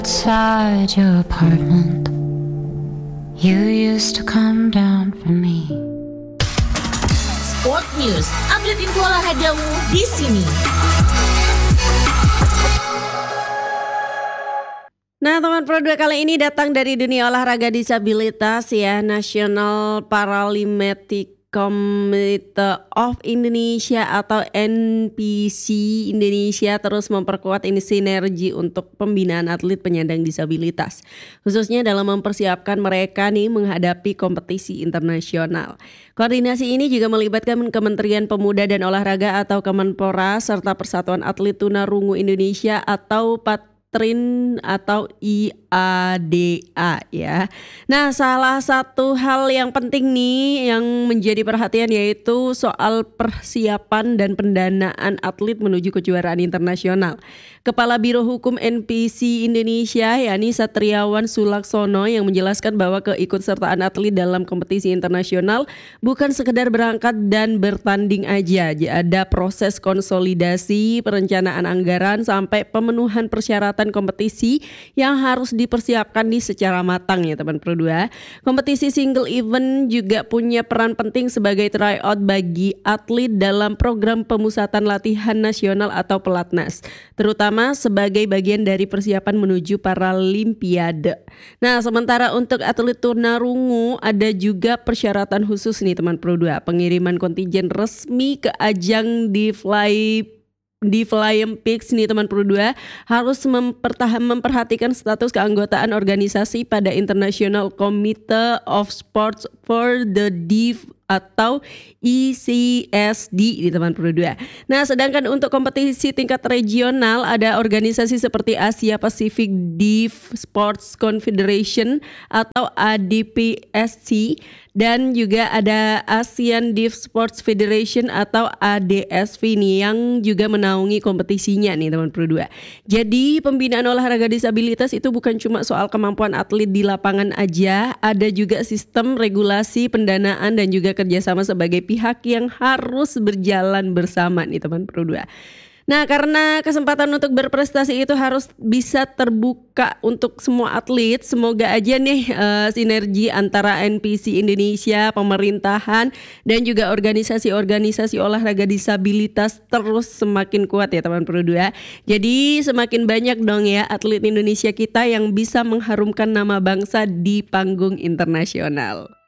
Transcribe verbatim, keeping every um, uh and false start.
Outside your apartment, you used to come down for me. Sport News, update info olahragamu di sini. Nah, teman Pro dua kali ini datang dari dunia olahraga disabilitas ya. National Paralympic Committee of Indonesia atau N P C Indonesia terus memperkuat ini sinergi untuk pembinaan atlet penyandang disabilitas, khususnya dalam mempersiapkan mereka nih menghadapi kompetisi internasional. Koordinasi ini juga melibatkan Kementerian Pemuda dan Olahraga atau Kemenpora serta Persatuan Atlet Tunarungu Indonesia atau Patrin atau I A D A ya. Nah, salah satu hal yang penting nih yang menjadi perhatian yaitu soal persiapan dan pendanaan atlet menuju kejuaraan internasional. Kepala Biro Hukum N P C Indonesia yakni Satriawan Sulaksono yang menjelaskan bahwa keikutsertaan atlet dalam kompetisi internasional bukan sekedar berangkat dan bertanding aja. Ada proses konsolidasi, perencanaan anggaran sampai pemenuhan persyaratan kompetisi yang harus dipersiapkan nih secara matang ya teman Pro dua. Kompetisi single event juga punya peran penting sebagai tryout bagi atlet dalam program pemusatan latihan nasional atau pelatnas, terutama sebagai bagian dari persiapan menuju Paralimpiade. Nah, sementara untuk atlet tunarungu ada juga persyaratan khusus nih teman Pro dua, pengiriman kontingen resmi ke ajang di Fly di Paralympics nih teman Pro dua harus mempertahan memperhatikan status keanggotaan organisasi pada International Committee of Sports for the Deaf atau I C S D di teman Pro dua. Nah, sedangkan untuk kompetisi tingkat regional ada organisasi seperti Asia Pacific Deaf Sports Confederation atau A D P S C dan juga ada Asian Deaf Sports Federation atau A D S V nih yang juga menaungi kompetisinya nih teman Pro dua. Jadi pembinaan olahraga disabilitas itu bukan cuma soal kemampuan atlet di lapangan aja, ada juga sistem regulasi, pendanaan dan juga kerjasama sebagai pihak yang harus berjalan bersama nih teman Pro dua. Nah, karena kesempatan untuk berprestasi itu harus bisa terbuka untuk semua atlet, semoga aja nih uh, sinergi antara N P C Indonesia, pemerintahan dan juga organisasi-organisasi olahraga disabilitas terus semakin kuat ya teman Pro dua. Jadi semakin banyak dong ya atlet Indonesia kita yang bisa mengharumkan nama bangsa di panggung internasional.